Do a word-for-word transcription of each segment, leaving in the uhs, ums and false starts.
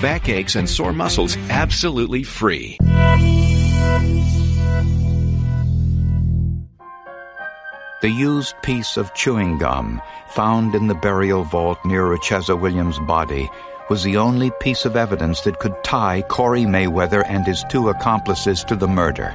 backaches, and sore muscles absolutely free. The used piece of chewing gum found in the burial vault near Richeza Williams' body was the only piece of evidence that could tie Corey Mayweather and his two accomplices to the murder.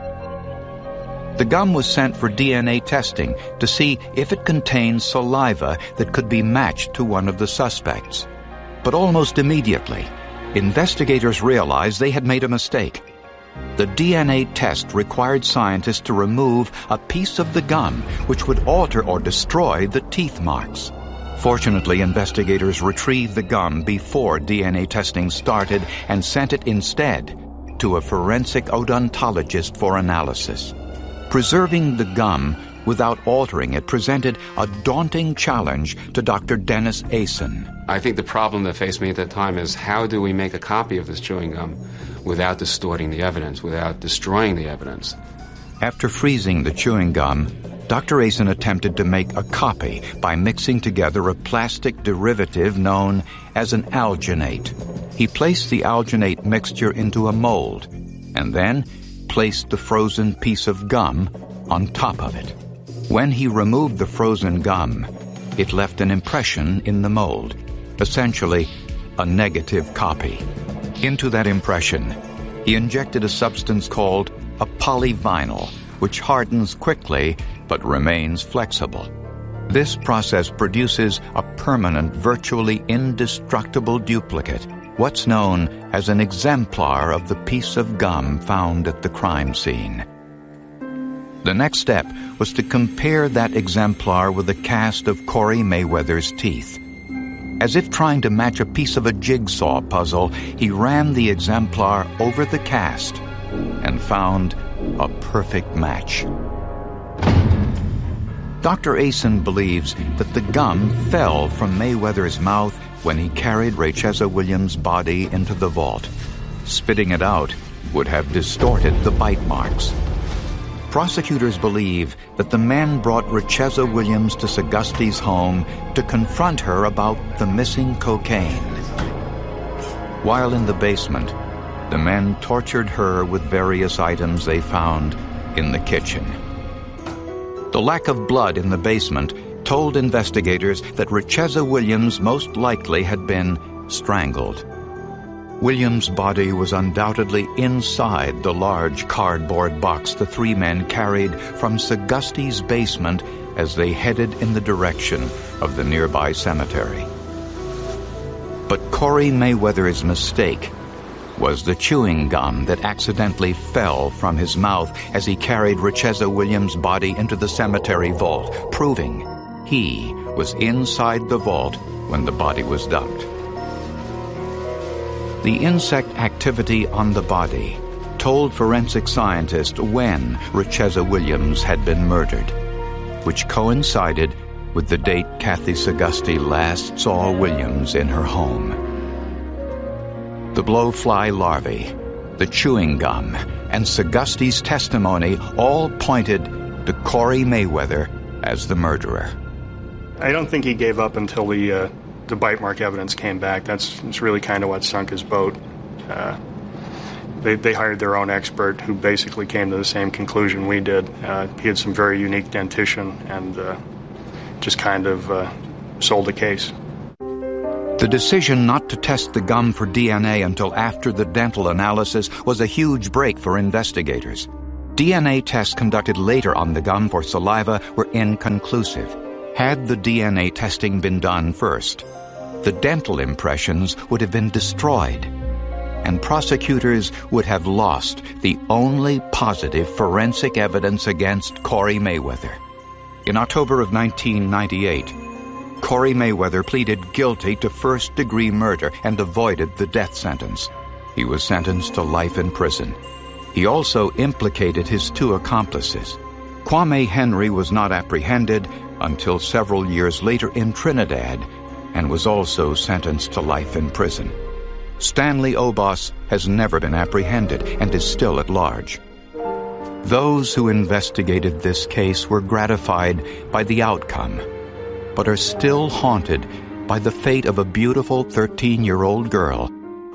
The gum was sent for D N A testing to see if it contained saliva that could be matched to one of the suspects. But almost immediately, investigators realized they had made a mistake. The D N A test required scientists to remove a piece of the gum which would alter or destroy the teeth marks. Fortunately, investigators retrieved the gum before D N A testing started and sent it instead to a forensic odontologist for analysis. Preserving the gum without altering it presented a daunting challenge to Doctor Dennis Asen. I think the problem that faced me at that time is how do we make a copy of this chewing gum without distorting the evidence, without destroying the evidence? After freezing the chewing gum, Doctor Asen attempted to make a copy by mixing together a plastic derivative known as an alginate. He placed the alginate mixture into a mold and then placed the frozen piece of gum on top of it. When he removed the frozen gum, it left an impression in the mold, essentially a negative copy. Into that impression, he injected a substance called a polyvinyl, which hardens quickly but remains flexible. This process produces a permanent, virtually indestructible duplicate, what's known as an exemplar of the piece of gum found at the crime scene. The next step was to compare that exemplar with a cast of Corey Mayweather's teeth. As if trying to match a piece of a jigsaw puzzle, he ran the exemplar over the cast and found a perfect match. Doctor Asen believes that the gum fell from Mayweather's mouth when he carried Richeza Williams' body into the vault. Spitting it out would have distorted the bite marks. Prosecutors believe that the men brought Richeza Williams to Sagasti's home to confront her about the missing cocaine. While in the basement, the men tortured her with various items they found in the kitchen. The lack of blood in the basement told investigators that Richeza Williams most likely had been strangled. Williams' body was undoubtedly inside the large cardboard box the three men carried from Sagasti's basement as they headed in the direction of the nearby cemetery. But Corey Mayweather's mistake was the chewing gum that accidentally fell from his mouth as he carried Richeza Williams' body into the cemetery vault, proving he was inside the vault when the body was dumped. The insect activity on the body told forensic scientists when Richeza Williams had been murdered, which coincided with the date Kathy Sagasti last saw Williams in her home. The blowfly larvae, the chewing gum, and Sagasti's testimony all pointed to Corey Mayweather as the murderer. I don't think he gave up until the uh, the bite mark evidence came back. That's, that's really kind of what sunk his boat. Uh, they, they hired their own expert who basically came to the same conclusion we did. Uh, he had some very unique dentition and uh, just kind of uh, sold the case. The decision not to test the gum for D N A until after the dental analysis was a huge break for investigators. D N A tests conducted later on the gum for saliva were inconclusive. Had the D N A testing been done first, the dental impressions would have been destroyed, and prosecutors would have lost the only positive forensic evidence against Corey Mayweather. In October of nineteen ninety-eight, Corey Mayweather pleaded guilty to first-degree murder and avoided the death sentence. He was sentenced to life in prison. He also implicated his two accomplices. Kwame Henry was not apprehended until several years later in Trinidad and was also sentenced to life in prison. Stanley Obos has never been apprehended and is still at large. Those who investigated this case were gratified by the outcome, but are still haunted by the fate of a beautiful thirteen-year-old girl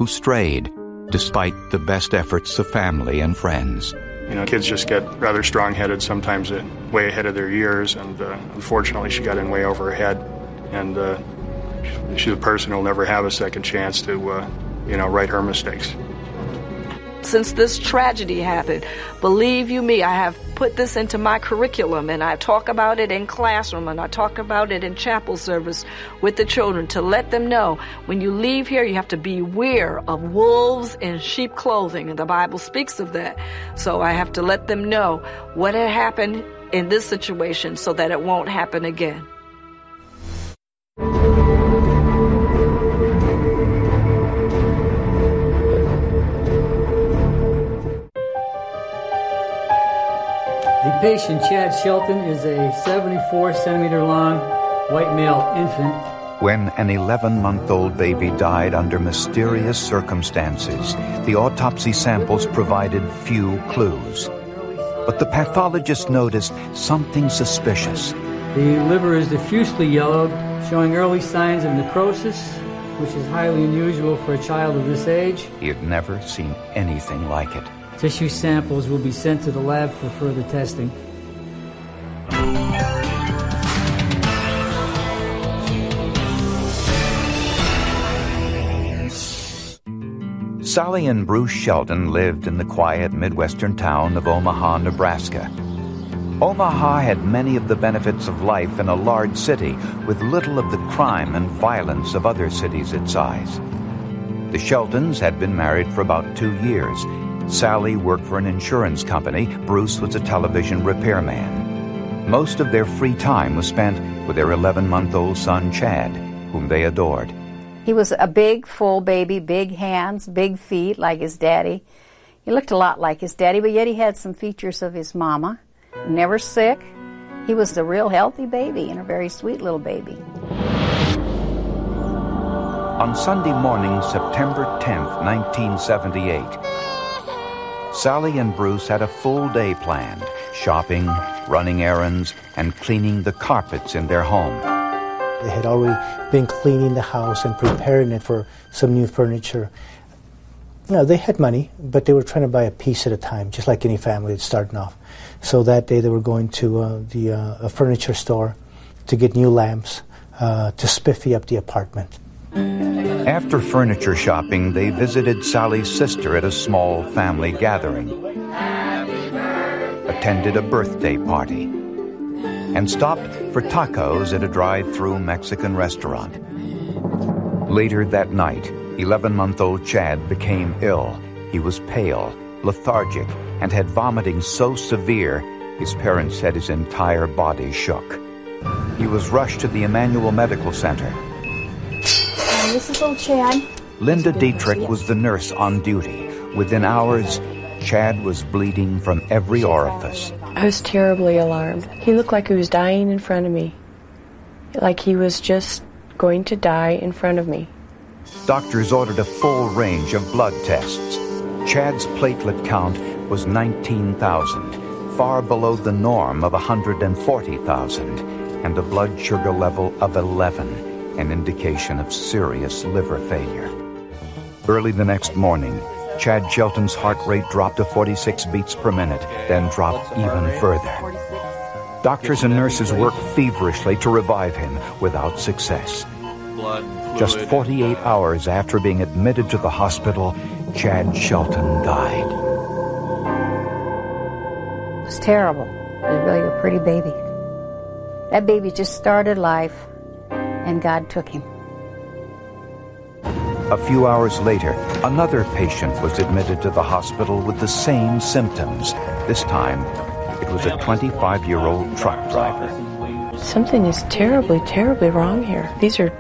who strayed despite the best efforts of family and friends. You know, kids just get rather strong-headed, sometimes uh, way ahead of their years, and uh, unfortunately she got in way over her head, and uh, she's a person who'll never have a second chance to, uh, you know, right her mistakes. Since this tragedy happened, believe you me, I have put this into my curriculum, and I talk about it in classroom, and I talk about it in chapel service with the children to let them know when you leave here, you have to beware of wolves in sheep clothing, and the Bible speaks of that. So I have to let them know what had happened in this situation so that it won't happen again. The patient, Chad Shelton, is a seventy-four centimeter long white male infant. When an eleven-month-old baby died under mysterious circumstances, the autopsy samples provided few clues. But the pathologist noticed something suspicious. The liver is diffusely yellowed, showing early signs of necrosis, which is highly unusual for a child of this age. He had never seen anything like it. Tissue samples will be sent to the lab for further testing. Sally and Bruce Sheldon lived in the quiet Midwestern town of Omaha, Nebraska. Omaha had many of the benefits of life in a large city with little of the crime and violence of other cities its size. The Sheldons had been married for about two years. Sally worked for an insurance company. Bruce was a television repairman. Most of their free time was spent with their eleven-month-old son, Chad, whom they adored. He was a big, full baby, big hands, big feet, like his daddy. He looked a lot like his daddy, but yet he had some features of his mama. Never sick. He was a real healthy baby and a very sweet little baby. On Sunday morning, September tenth, nineteen seventy-eight, Sally and Bruce had a full day planned, shopping, running errands, and cleaning the carpets in their home. They had already been cleaning the house and preparing it for some new furniture. You know, they had money, but they were trying to buy a piece at a time, just like any family that's starting off. So that day they were going to uh, the uh, a furniture store to get new lamps uh, to spiffy up the apartment. After furniture shopping, they visited Sally's sister at a small family gathering, attended a birthday party, and stopped for tacos at a drive-through Mexican restaurant. Later that night, eleven-month-old Chad became ill. He was pale, lethargic, and had vomiting so severe, his parents said his entire body shook. He was rushed to the Emmanuel Medical Center. This is old Chad. Linda Dietrich was the nurse on duty. Within hours, Chad was bleeding from every orifice. I was terribly alarmed. He looked like he was dying in front of me. Like he was just going to die in front of me. Doctors ordered a full range of blood tests. Chad's platelet count was nineteen thousand, far below the norm of one hundred forty thousand, and a blood sugar level of eleven, an indication of serious liver failure. Early the next morning, Chad Shelton's heart rate dropped to forty-six beats per minute, then dropped even further. Doctors and nurses worked feverishly to revive him without success. Just forty-eight hours after being admitted to the hospital, Chad Shelton died. It was terrible. It was really a pretty baby. That baby just started life, and God took him. A few hours later, another patient was admitted to the hospital with the same symptoms. This time, it was a twenty-five-year-old truck driver. Something is terribly, terribly wrong here. These are